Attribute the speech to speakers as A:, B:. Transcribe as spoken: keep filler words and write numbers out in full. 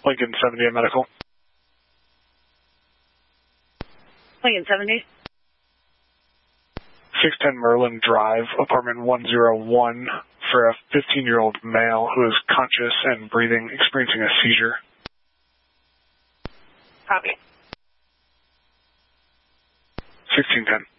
A: Lincoln seventy at medical.
B: Lincoln seventy.
A: six ten Merlin Drive, apartment one oh one, for a fifteen-year-old male who is conscious and breathing, experiencing a seizure.
B: Copy.
A: sixteen ten.